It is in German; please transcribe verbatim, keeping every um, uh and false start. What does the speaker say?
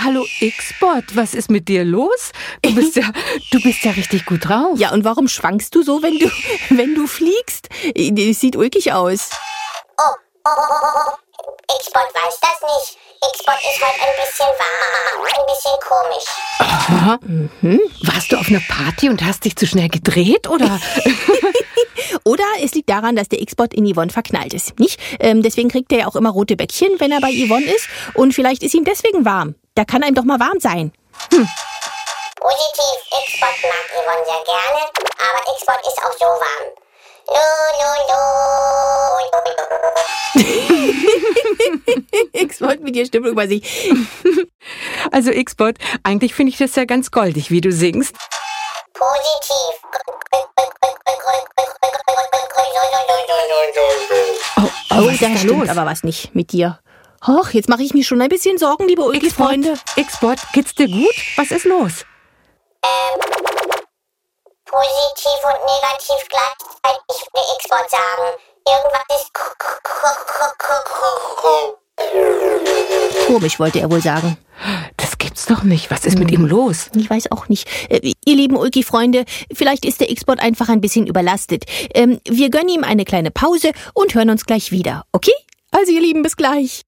hallo X-Bot, was ist mit dir los? Du bist ja, du bist ja richtig gut drauf. Ja, und warum schwankst du so, wenn du, wenn du fliegst? Das sieht ulkig aus. Oh, oh, oh, oh, oh. X-Bot weiß das nicht. X-Bot ist halt ein bisschen warm, ein bisschen komisch. Aha. Mhm. Warst du auf einer Party und hast dich zu schnell gedreht, oder? Oder es liegt daran, dass der X-Bot in Yvonne verknallt ist, nicht? Ähm, deswegen kriegt er ja auch immer rote Bäckchen, wenn er bei Yvonne ist. Und vielleicht ist ihm deswegen warm. Da kann einem doch mal warm sein. Hm. Positiv, X-Bot mag Yvonne sehr gerne, aber X-Bot ist auch so warm. X-Bot mit der Stimme über sich. Also X-Bot, eigentlich finde ich das ja ganz goldig, wie du singst. Positiv. Oh, oh, Oh, was da ist da stimmt los? aber was nicht mit dir. Och, jetzt mache ich mir schon ein bisschen Sorgen, liebe Ulki-Freunde. X-Bot, geht's dir gut? Was ist los? Ähm, positiv und negativ gleichzeitig, würde X-Bot sagen. Irgendwas ist Komisch, wollte er wohl sagen. Das gibt's doch nicht. Was ist mit ihm los? Ich weiß auch nicht. Äh, ihr lieben Ulki-Freunde, vielleicht ist der X-Bot einfach ein bisschen überlastet. Ähm, wir gönnen ihm eine kleine Pause und hören uns gleich wieder, okay? Also ihr Lieben, bis gleich.